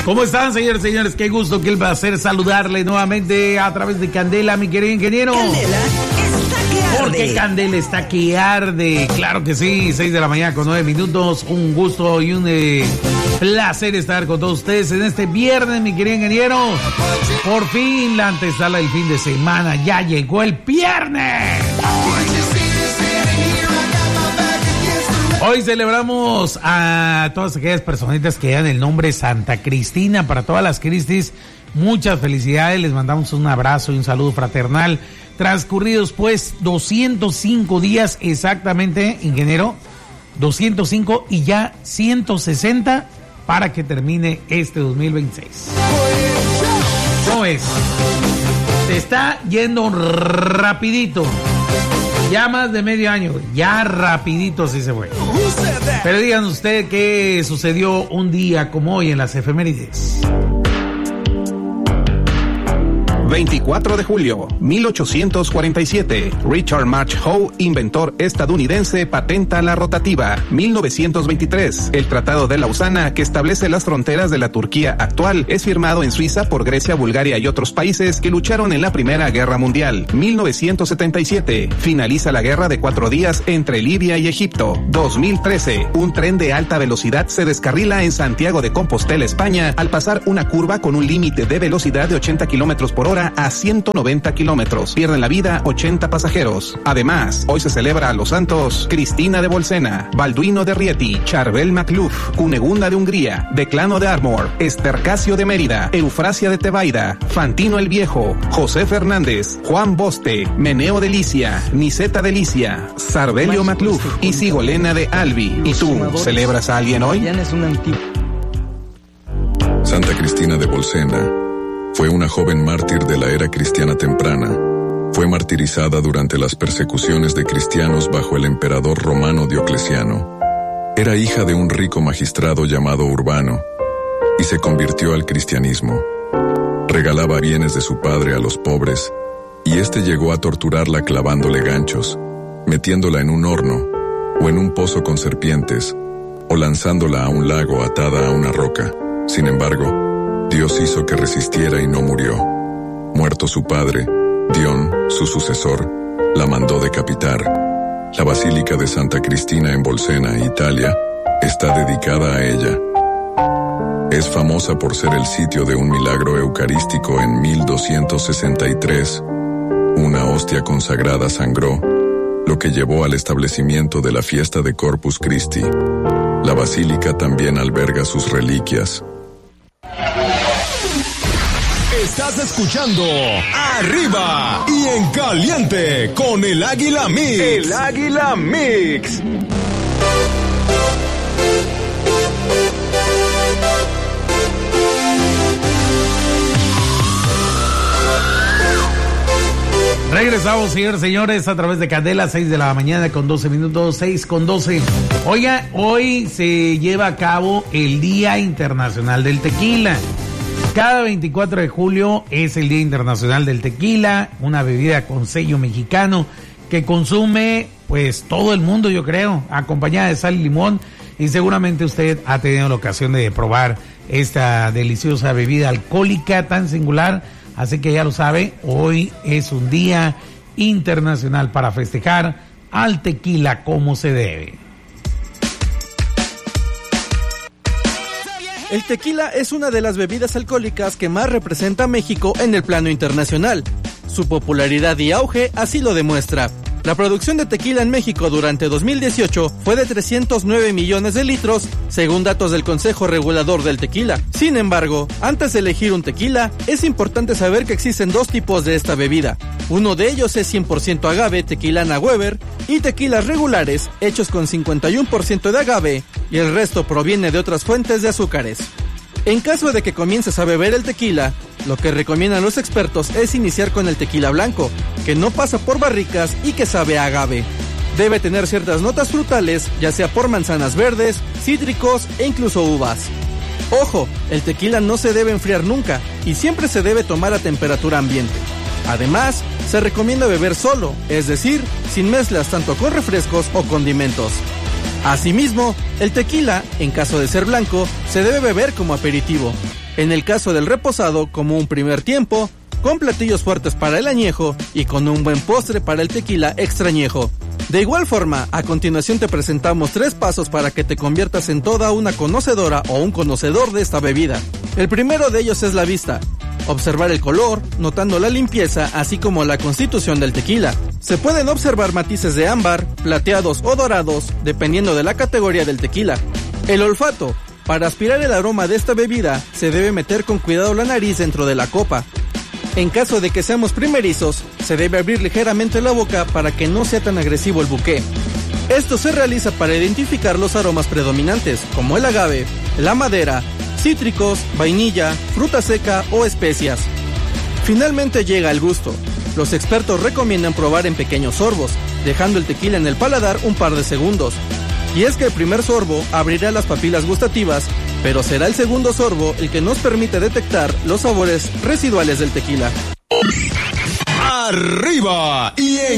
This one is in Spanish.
¿Cómo están, señores y señores? Qué gusto, qué placer saludarle nuevamente a través de Candela, mi querido ingeniero. Candela está que arde. Porque Candela está que arde. Claro que sí, 6 de la mañana con 9 minutos. Un gusto y un placer estar con todos ustedes en este viernes, mi querido ingeniero. Por fin, la antesala del fin de semana. Ya llegó el viernes. Hoy celebramos a todas aquellas personitas que dan el nombre Santa Cristina. Para todas las Cristis, muchas felicidades. Les mandamos un abrazo y un saludo fraternal. Transcurridos pues 205 días exactamente, ingeniero. 205 y ya 160 para que termine este 2026. ¿Cómo es? Se está yendo rapidito. Ya más de medio año, ya rapidito sí se fue. Pero díganos usted qué sucedió un día como hoy en las efemérides. 24 de julio, 1847. Richard March Howe, inventor estadounidense, patenta la rotativa. 1923. El Tratado de Lausana, que establece las fronteras de la Turquía actual, es firmado en Suiza por Grecia, Bulgaria y otros países que lucharon en la Primera Guerra Mundial. 1977. Finaliza la Guerra de 4 días entre Libia y Egipto. 2013. Un tren de alta velocidad se descarrila en Santiago de Compostela, España, al pasar una curva con un límite de velocidad de 80 kilómetros por hora a 190 kilómetros. Pierden la vida 80 pasajeros. Además, hoy se celebra a los santos Cristina de Bolsena, Balduino de Rieti, Charbel Macluf, Cunegunda de Hungría, Declano de Armor, Estercasio de Mérida, Eufrasia de Tebaida, Fantino el Viejo, José Fernández, Juan Boste, Meneo de Licia, Niceta de Licia, Sarbelio Macluf y Sigolena de Albi. ¿Y tú, celebras a alguien hoy? Santa Cristina de Bolsena fue una joven mártir de la era cristiana temprana. Fue martirizada durante las persecuciones de cristianos bajo el emperador romano Diocleciano. Era hija de un rico magistrado llamado Urbano y se convirtió al cristianismo. Regalaba bienes de su padre a los pobres y este llegó a torturarla clavándole ganchos, metiéndola en un horno o en un pozo con serpientes o lanzándola a un lago atada a una roca. Sin embargo, Dios hizo que resistiera y no murió. Muerto su padre, Dion, su sucesor, la mandó decapitar. La Basílica de Santa Cristina en Bolsena, Italia, está dedicada a ella. Es famosa por ser el sitio de un milagro eucarístico en 1263. Una hostia consagrada sangró, lo que llevó al establecimiento de la fiesta de Corpus Christi. La basílica también alberga sus reliquias. Estás escuchando Arriba y en Caliente con el Águila Mix. El Águila Mix. Regresamos, señores, señores, a través de Candela, 6 de la mañana con 12 minutos, 6 con 12. Oiga, hoy se lleva a cabo el Día Internacional del Tequila. Cada 24 de julio es el Día Internacional del Tequila, una bebida con sello mexicano que consume pues todo el mundo, yo creo, acompañada de sal y limón, y seguramente usted ha tenido la ocasión de probar esta deliciosa bebida alcohólica tan singular, así que ya lo sabe, hoy es un día internacional para festejar al tequila como se debe. El tequila es una de las bebidas alcohólicas que más representa a México en el plano internacional. Su popularidad y auge así lo demuestra. La producción de tequila en México durante 2018 fue de 309 millones de litros, según datos del Consejo Regulador del Tequila. Sin embargo, antes de elegir un tequila, es importante saber que existen dos tipos de esta bebida. Uno de ellos es 100% agave, tequilana Weber, y tequilas regulares, hechos con 51% de agave, y el resto proviene de otras fuentes de azúcares. En caso de que comiences a beber el tequila, lo que recomiendan los expertos es iniciar con el tequila blanco, que no pasa por barricas y que sabe a agave. Debe tener ciertas notas frutales, ya sea por manzanas verdes, cítricos e incluso uvas. Ojo, el tequila no se debe enfriar nunca y siempre se debe tomar a temperatura ambiente. Además, se recomienda beber solo, es decir, sin mezclas tanto con refrescos o condimentos. Asimismo, el tequila, en caso de ser blanco, se debe beber como aperitivo. En el caso del reposado, como un primer tiempo, con platillos fuertes para el añejo y con un buen postre para el tequila extra añejo. De igual forma, a continuación te presentamos 3 pasos para que te conviertas en toda una conocedora o un conocedor de esta bebida. El primero de ellos es la vista. Observar el color, notando la limpieza, así como la constitución del tequila. Se pueden observar matices de ámbar, plateados o dorados, dependiendo de la categoría del tequila. El olfato. Para aspirar el aroma de esta bebida, se debe meter con cuidado la nariz dentro de la copa. En caso de que seamos primerizos, se debe abrir ligeramente la boca para que no sea tan agresivo el buque. Esto se realiza para identificar los aromas predominantes, como el agave, la madera, cítricos, vainilla, fruta seca o especias. Finalmente llega el gusto. Los expertos recomiendan probar en pequeños sorbos, dejando el tequila en el paladar un par de segundos. Y es que el primer sorbo abrirá las papilas gustativas, pero será el segundo sorbo el que nos permite detectar los sabores residuales del tequila. Arriba y